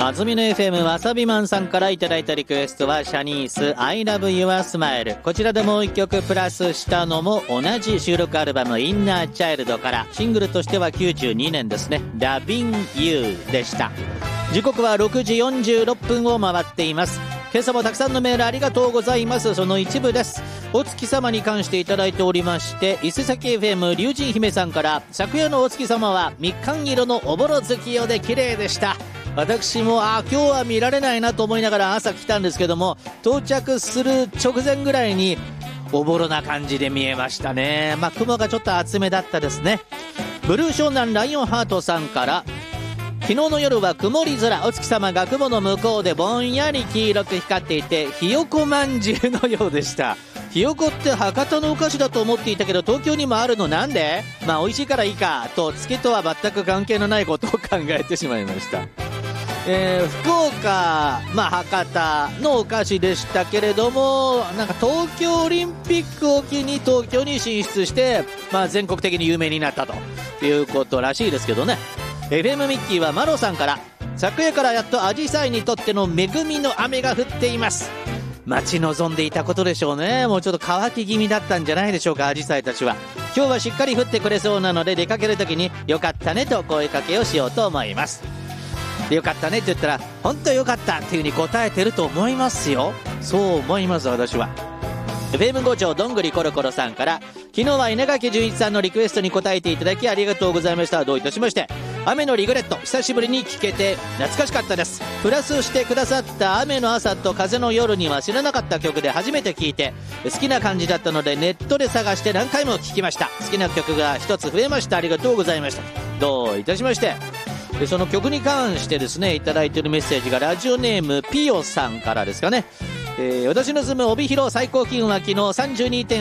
安曇野 FM わさびマンさんからいただいたリクエストはシャニース I Love Your Smile。 こちらでもう一曲プラスしたのも同じ収録アルバムインナーチャイルドから、シングルとしては92年ですね、 Loving You でした。時刻は6時46分を回っています。今朝もたくさんのメールありがとうございます。その一部です。お月様に関していただいておりまして、伊勢崎 FM 龍神姫さんから、昨夜のお月様はみかん色のおぼろ月夜で綺麗でした。私も今日は見られないなと思いながら朝来たんですけども、到着する直前ぐらいにおぼろな感じで見えましたね。雲がちょっと厚めだったですね。ブルー湘南ライオンハートさんから、昨日の夜は曇り空、お月様が雲の向こうでぼんやり黄色く光っていて、ひよこまんじゅうのようでした。ひよこって博多のお菓子だと思っていたけど東京にもあるの、なんで？美味しいからいいかと、月とは全く関係のないことを考えてしまいました。福岡、博多のお菓子でしたけれども、東京オリンピックを機に東京に進出して、全国的に有名になったということらしいですけどね。FM ミッキーはマロさんから、昨夜からやっとアジサイにとっての恵みの雨が降っています。待ち望んでいたことでしょうね。もうちょっと乾き気味だったんじゃないでしょうか、アジサイたちは。今日はしっかり降ってくれそうなので、出かけるときによかったねと声かけをしようと思います。よかったねって言ったら、本当よかったっていう風に答えてると思いますよ。そう思います、私は。FM 5丁どんぐりコロコロさんから、昨日は稲垣潤一さんのリクエストに答えていただきありがとうございました。どういたしまして。雨のリグレット、久しぶりに聴けて懐かしかったです。プラスしてくださった雨の朝と風の夜には知らなかった曲で初めて聴いて好きな感じだったので、ネットで探して何回も聴きました。好きな曲が一つ増えました。ありがとうございました。どういたしまして。その曲に関してですね、いただいているメッセージがラジオネームピヨさんからですかね。私の住む帯広最高気温は昨日 32.8